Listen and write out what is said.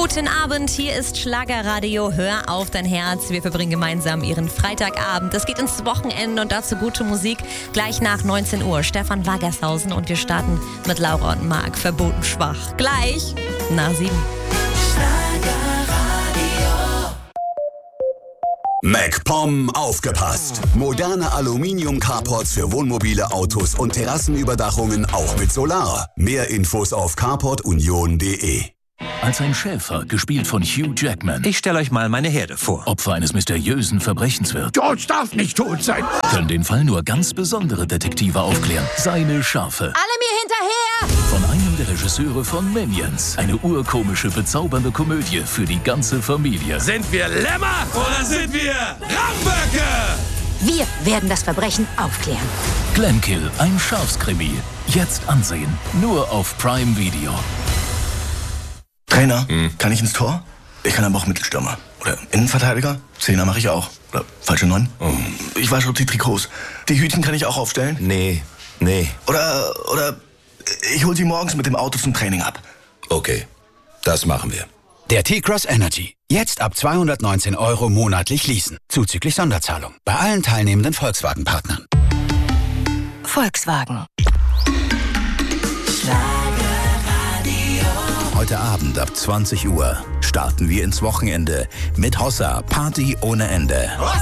Guten Abend, hier ist Schlagerradio. Hör auf dein Herz. Wir verbringen gemeinsam Ihren Freitagabend. Es geht ins Wochenende und dazu gute Musik. Gleich nach 19 Uhr Stefan Wagershausen und wir starten mit Laura und Marc. Verboten schwach. Gleich nach 7. MacPom aufgepasst. Moderne Aluminium-Carports für Wohnmobile, Autos und Terrassenüberdachungen auch mit Solar. Mehr Infos auf carportunion.de. Als ein Schäfer, gespielt von Hugh Jackman, Ich stelle euch mal meine Herde vor. Opfer eines mysteriösen Verbrechens wird, George darf nicht tot sein. können den Fall nur ganz besondere Detektive aufklären. Seine Schafe. Alle mir hinterher! Von einem der Regisseure von Minions. Eine urkomische, bezaubernde Komödie für die ganze Familie. Sind wir Lämmer oder sind wir Ramböcke? Wir werden das Verbrechen aufklären. Glenkill, ein Schafskrimi. Jetzt ansehen. Nur auf Prime Video. Trainer, kann ich ins Tor? Ich kann aber auch Mittelstürmer. Oder Innenverteidiger? Zehner mache ich auch. Oder falsche 9? Ich wasche die Trikots. Die Hütchen kann ich auch aufstellen? Nee. Oder ich hol sie morgens mit dem Auto zum Training ab. Okay, das machen wir. Der T-Cross Energy. Jetzt ab 219 € monatlich leasen. Zuzüglich Sonderzahlung. Bei allen teilnehmenden Volkswagen-Partnern. Volkswagen. Heute Abend ab 20 Uhr starten wir ins Wochenende mit Hossa Party ohne Ende.